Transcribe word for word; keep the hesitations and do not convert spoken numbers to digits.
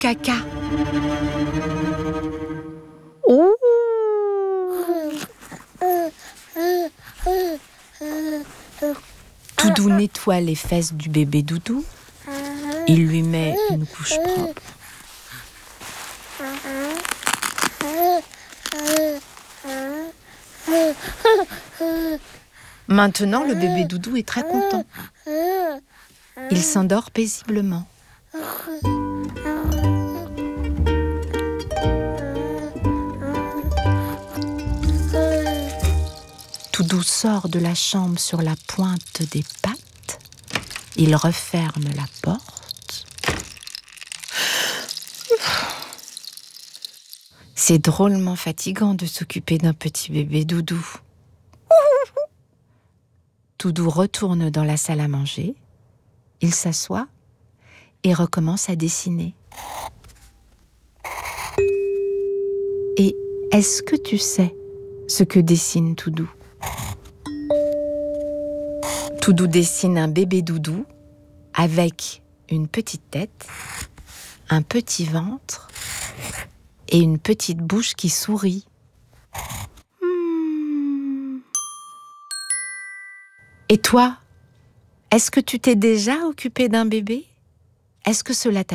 caca. Ouh. Toudou nettoie les fesses du bébé Doudou. Il lui met une couche propre. Maintenant, le bébé Doudou est très content. Il s'endort paisiblement. Toudou sort de la chambre sur la pointe des pattes. Il referme la porte. C'est drôlement fatigant de s'occuper d'un petit bébé Doudou. Toudou retourne dans la salle à manger. Il s'assoit et recommence à dessiner. Et est-ce que tu sais ce que dessine Toudou ? Toudou dessine un bébé Doudou avec une petite tête, un petit ventre et une petite bouche qui sourit. Hmm. Et toi, est-ce que tu t'es déjà occupé d'un bébé ? Est-ce que cela t'a